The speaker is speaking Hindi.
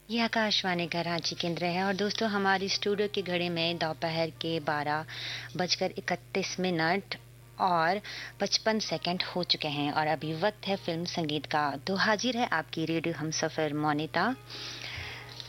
ये आकाशवाणी का रांची केंद्र है और दोस्तों हमारी स्टूडियो की घड़ी में दोपहर के 12:31 और 55 सेकंड हो चुके हैं और अभी वक्त है फिल्म संगीत का। तो हाजिर है आपकी रेडियो हमसफर मोनिता